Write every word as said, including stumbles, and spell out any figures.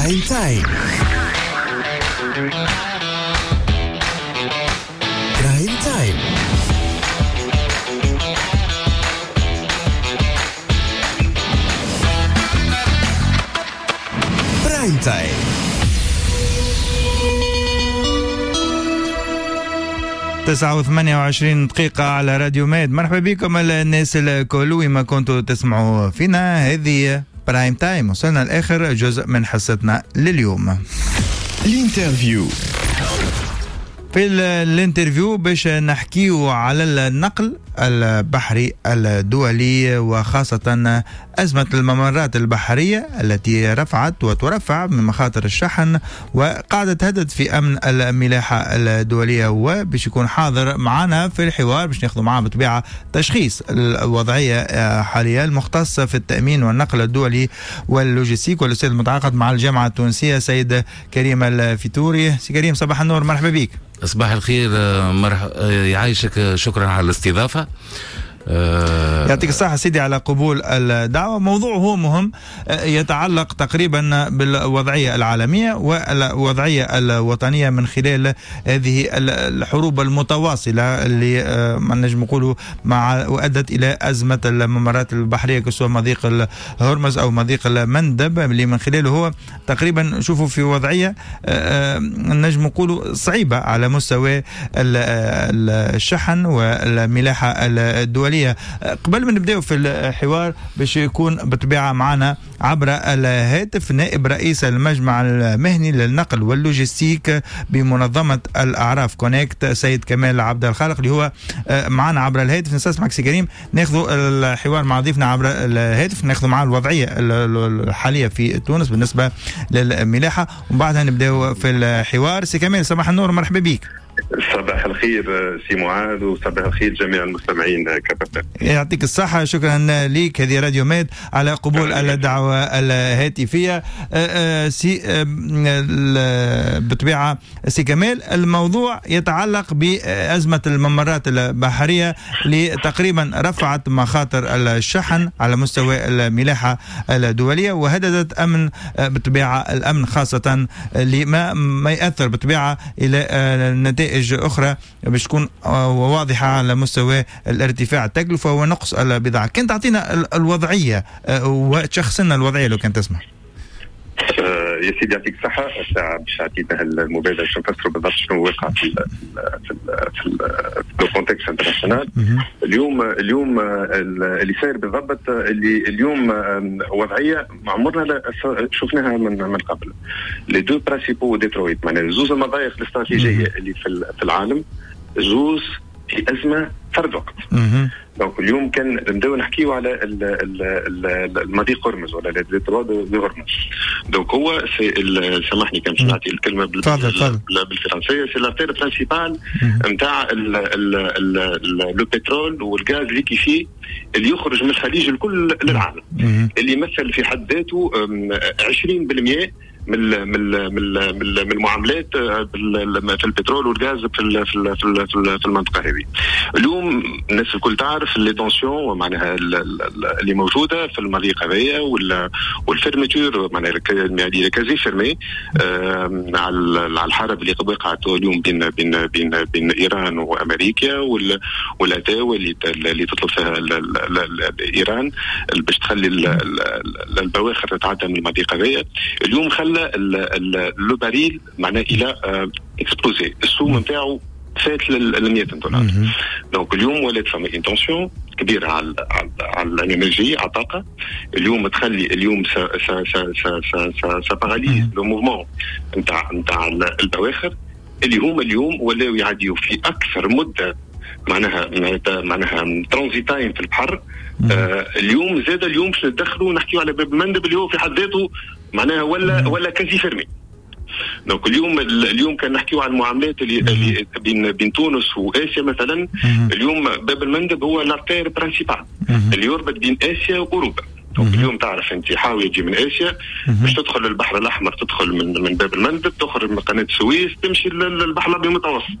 برايم تايم. برايم تايم. برايم تايم. تسعة وثمانية وعشرين دقيقة على راديو ميد. مرحبا بكم الناس الكل وما كنتوا تسمعوا فينا. هذه برايم تايم، وصلنا لآخر جزء من حصتنا لليوم. الانترفيو. في الانترفيو باش نحكيو على النقل البحري الدولي، وخاصة أزمة الممرات البحرية التي رفعت وترفع من مخاطر الشحن وقاعدة تهدد في أمن الملاحة الدولية. وباش يكون حاضر معنا في الحوار باش ناخذ معاه بطبيعة تشخيص الوضعية حاليا المختص في التأمين والنقل الدولي واللوجستيك والأستاذ المتعاقد مع الجامعة التونسية سيد كريم الفيتوري. سي كريم صباح النور، مرحبا بك. صباح الخير، مرحبا، يعيشك، شكرا على الاستضافة. يعطيك الصحة سيدي على قبول الدعوة. موضوع هو مهم يتعلق تقريبا بالوضعية العالمية والوضعية الوطنية من خلال هذه الحروب المتواصلة اللي ما نجم نقوله مع وأدت إلى أزمة الممرات البحرية كسوة مضيق الهرمز أو مضيق المندب، اللي من خلاله هو تقريبا نشوفه في وضعية نجم نقوله صعيبة على مستوى الشحن والملاحة الدولية. قبل ما نبدأ في الحوار باش يكون بطبيعة معنا عبر الهاتف نائب رئيس المجمع المهني للنقل واللوجستيك بمنظمة الأعراف كونكت سيد كمال عبد الخالق اللي هو معنا عبر الهاتف. نستسمعك سي كريم، ناخذ الحوار مع ضيفنا عبر الهاتف، ناخذ معه الوضعية الحالية في تونس بالنسبة للملاحة ومن بعدها نبدأ في الحوار. سي كمال صباح النور، مرحبا بك. صباح الخير سي معاذ وصباح الخير جميع المستمعين كابتن. يعطيك الصحة، شكرا ليك. هذه راديو ميد على قبول الدعوة الهاتفية. سي بطبيعة سي كمال، الموضوع يتعلق بأزمة الممرات البحرية اللي تقريبا رفعت مخاطر الشحن على مستوى الملاحة الدولية وهددت أمن بطبيعة الأمن، خاصة لما ما يأثر بطبيعة إلى النتائج أخرى باش تكون واضحة على مستوى الارتفاع التكلفة ونقص البضاعة. كنت تعطينا الوضعية وتشخصنا الوضعية لو كنت تسمح. يا سيدي يعطيك الصحة. الساعة باش عطيتها المبادرة باش نفسروا بالضبط شنو وقع في ال في ال في الكونتكست انترناسيونال. اليوم اليوم اللي صاير بالضبط اللي اليوم وضعية ما عمرنا شفناها من من قبل. لي دو برانسيبو ديترويت، معناها زوز المضايق الاستراتيجية اللي في في العالم زوز في أزمة فرد وقت. دونك اليوم كان نبداو نحكيو على المضيق هرمز ولا ليتروا دو هرمز. دونك هو سامحني كان نعطي الكلمه بالفرنسيه، سي لارتير برينسيبال نتاع لو بترول والغاز ليكيفي اللي يخرج من الخليج الكل للعالم، اللي يمثل في حد ذاته عشرين بالمئة من من من من المعاملات في البترول والغاز في في المنطقه هذه. اليوم الناس الكل تعرف لي تونسيون معناها اللي موجوده في المضيق هذايا والفيرميتور معناها اللي كازي فيرمي على الحرب اللي وقعت اليوم بين بين بين بين ايران وامريكا والعداوه اللي اللي تطلب فيها ايران باش تخلي البواخر تتعدى من المضيق هذايا. اليوم خلى لو باريل معناه الى اكسبلوزي، السوم نتاعو فات ل مئة دولار. دونك اليوم ولات فما انتونسيون كبيره على على الانرجي على الطاقه. اليوم تخلي اليوم سا سا سا سا سا سا باراليز لو موفمون نتاع نتاع البواخر اللي هما اليوم ولاو يعديوا في اكثر مده معناها معناها ترانزيت تايم في البحر. آه اليوم زاد اليوم باش ندخلوا نحكيوا على باب المندب اللي هو في حد ذاته معناها ولا ولا كازي فيرمي. دونك اليوم اليوم كان نحكيوا على المعاملات اللي, اللي بين بين تونس واسيا مثلا. اليوم باب المندب هو لارتير برينسيبال اللي يربط بين اسيا واوروبا. دونك اليوم تعرف انت حاويه تجي من اسيا باش تدخل البحر الاحمر، تدخل من من باب المندب، تخرج من قناه السويس، تمشي للبحر الابيض المتوسط.